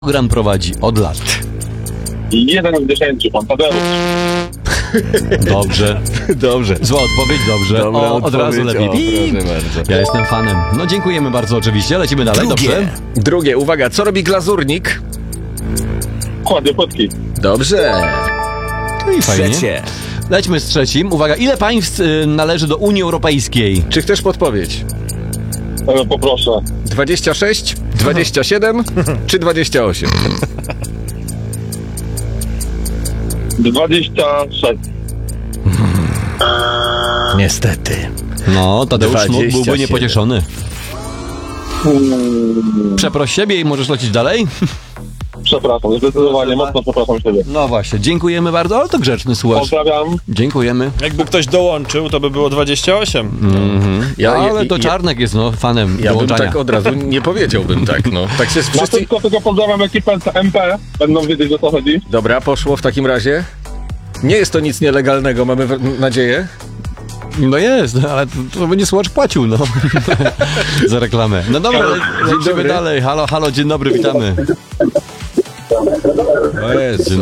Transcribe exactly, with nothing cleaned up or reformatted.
Program prowadzi od lat. Jeden z dziesięciu, pan Tadeusz. Dobrze, dobrze. Zła odpowiedź, dobrze. Dobra o, od odpowiedź, razu lepiej. o, proszę bardzo. Ja jestem fanem. No dziękujemy bardzo oczywiście. Lecimy dalej, Drugie. dobrze? Drugie, uwaga, co robi glazurnik? Kładzie płytki. Dobrze. No i fajnie. Trzecie. Lećmy z trzecim. Uwaga, ile państw y, należy do Unii Europejskiej? Czy chcesz podpowiedź? E, poproszę. dwadzieścia sześć, dwadzieścia siedem czy dwadzieścia osiem? dwadzieścia sześć. Niestety. No, Tadeusz mógł, dwadzieścia byłby siedem. niepocieszony. Hmm, Przeproś siebie i możesz lecieć dalej? przepraszam, zdecydowanie mocno przepraszam siebie. No właśnie, dziękujemy bardzo, ale to grzeczny słuchacz. Pozdrawiam. Dziękujemy. Jakby ktoś dołączył, to by było dwadzieścia osiem. Mhm. Ja- No, ale to ja- Czarnek jest no fanem Ja bym dołączania. tak od razu nie powiedziałbym tak, no. Tak się Na wszyscy... szybko tylko pozdrawiam ekipę M P. Będą wiedzieć, o co chodzi. Dobra, poszło w takim razie. Nie jest to nic nielegalnego, mamy w- nadzieję. No jest, ale to, to będzie słuchacz płacił, no. Za reklamę. No dobra, le- lecimy dobry. dalej. Halo, halo, dzień dobry, witamy. O jest, dzień